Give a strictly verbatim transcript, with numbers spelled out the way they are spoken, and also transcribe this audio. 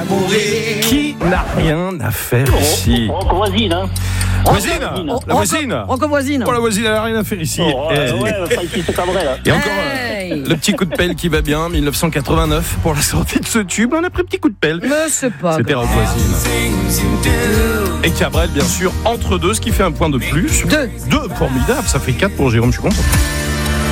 mourir. Qui n'a rien à faire ici? Rock voisine, hein. Voisine, Oh, la voisine. Rocco voisine. Oh, la voisine, elle n'a rien à faire ici. Oh, Et, ouais, ouais, Francis Cabrel. et encore Hey. euh, le petit coup de pelle qui va bien, dix-neuf cent quatre-vingt-neuf pour la sortie de ce tube. On a pris un petit coup de pelle. Mais c'est pas C'était grave. Rock voisine. Et Cabrel, bien sûr, entre deux, ce qui fait un point de plus. Deux. Deux, formidable. Ça fait quatre pour Jérôme, je suis content.